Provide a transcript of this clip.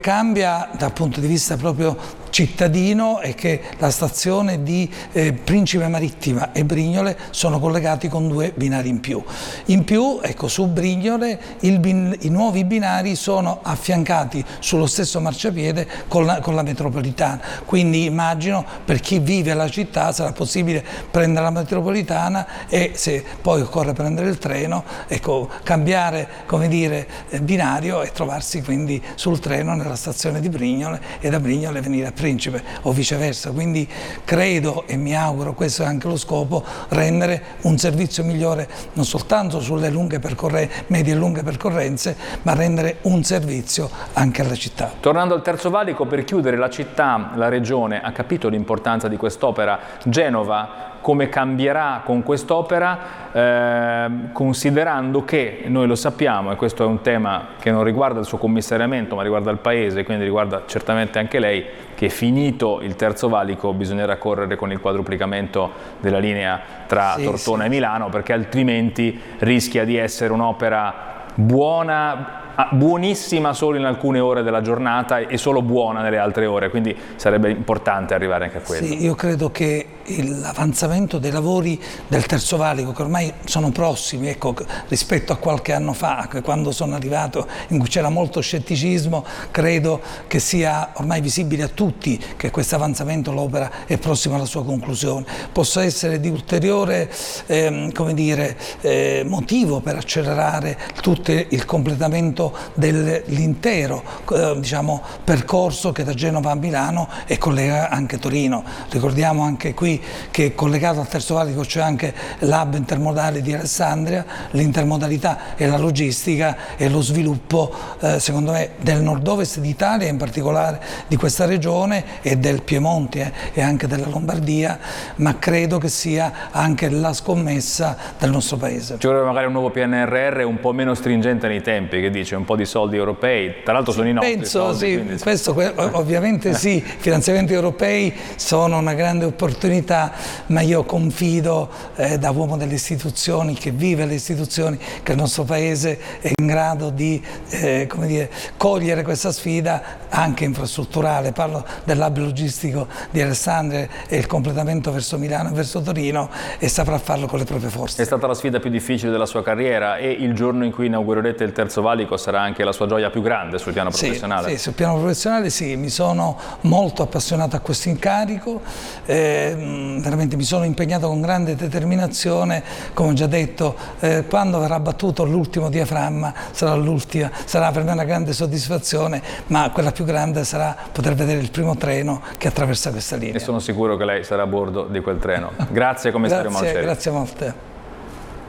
Cambia dal punto di vista proprio cittadino è che la stazione di Principe Marittima e Brignole sono collegati con 2 binari in più. In più, ecco, su Brignole i nuovi binari sono affiancati sullo stesso marciapiede con la metropolitana, quindi immagino per chi vive la città sarà possibile prendere la metropolitana e se poi occorre prendere il treno, ecco, cambiare, come dire, binario e trovarsi quindi sul treno nella stazione di Brignole e da Brignole venire a Principe o viceversa. Quindi credo e mi auguro, questo è anche lo scopo, rendere un servizio migliore non soltanto sulle medie e lunghe percorrenze, ma rendere un servizio anche alla città. Tornando al Terzo Valico, per chiudere, la città, la regione ha capito l'importanza di quest'opera. Genova come cambierà con quest'opera, considerando che noi lo sappiamo, e questo è un tema che non riguarda il suo commissariamento ma riguarda il Paese, quindi riguarda certamente anche lei, che finito il Terzo Valico bisognerà correre con il quadruplicamento della linea tra Tortona e Milano, perché altrimenti rischia di essere un'opera buonissima solo in alcune ore della giornata e solo buona nelle altre ore, quindi sarebbe importante arrivare anche a quello. Sì, io credo che l'avanzamento dei lavori del Terzo Valico, che ormai sono prossimi, ecco, rispetto a qualche anno fa, quando sono arrivato, in cui c'era molto scetticismo, credo che sia ormai visibile a tutti che questo avanzamento, l'opera è prossima alla sua conclusione. Possa essere di ulteriore come dire, motivo per accelerare tutto il completamento dell'intero diciamo, percorso che da Genova a Milano e collega anche Torino. Ricordiamo anche qui che collegato al Terzo Valico c'è anche l'hub intermodale di Alessandria, l'intermodalità e la logistica e lo sviluppo secondo me del nord-ovest d'Italia, in particolare di questa regione e del Piemonte e anche della Lombardia, ma credo che sia anche la scommessa del nostro Paese. Ci vorrebbe magari un nuovo PNRR un po' meno stringente nei tempi, che dice un po' di soldi europei, tra l'altro sono i nostri penso, soldi. Sì, quindi... questo ovviamente sì, i finanziamenti europei sono una grande opportunità, ma io confido da uomo delle istituzioni, che vive le istituzioni, che il nostro Paese è in grado di come dire, cogliere questa sfida anche infrastrutturale. Parlo dell'hub logistico di Alessandria e il completamento verso Milano e verso Torino, e saprà farlo con le proprie forze. È stata la sfida più difficile della sua carriera, e il giorno in cui inaugurerete il Terzo Valico sarà anche la sua gioia più grande sul piano professionale? Sì, sul piano professionale sì, mi sono molto appassionato a questo incarico, veramente mi sono impegnato con grande determinazione, come ho già detto, quando verrà battuto l'ultimo diaframma sarà per me una grande soddisfazione, ma quella più grande sarà poter vedere il primo treno che attraversa questa linea. E sono sicuro che lei sarà a bordo di quel treno. Grazie commissario Malcelli. Grazie molte.